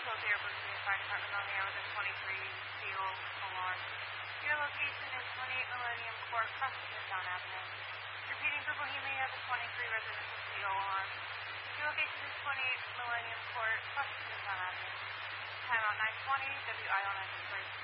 Lothair Brooklyn Fire Department on the air with a 23 steel alarm. Your location is 28 Millennium Court, across Midtown Avenue. Repeating for Bohemia, the 23 residential steel alarm. Your location is 28 Millennium Court, across Midtown Avenue. Time out 920, WIL 93.